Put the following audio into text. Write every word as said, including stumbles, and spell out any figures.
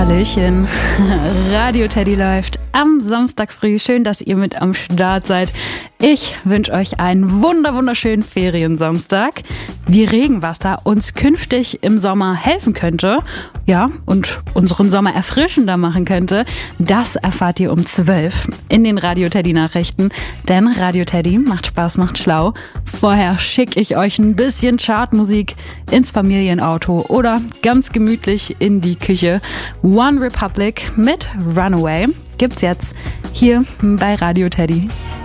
Hallöchen, Radio Teddy läuft am Samstag früh. Schön, dass ihr mit am Start seid. Ich wünsche euch einen wunder wunderschönen Feriensamstag. Wie Regenwasser uns künftig im Sommer helfen könnte, ja, und unseren Sommer erfrischender machen könnte, das erfahrt ihr um zwölf in den Radio Teddy Nachrichten. Denn Radio Teddy macht Spaß, macht schlau. Vorher schicke ich euch ein bisschen Chartmusik ins Familienauto oder ganz gemütlich in die Küche. One Republic mit Runaway gibt's jetzt hier bei Radio Teddy.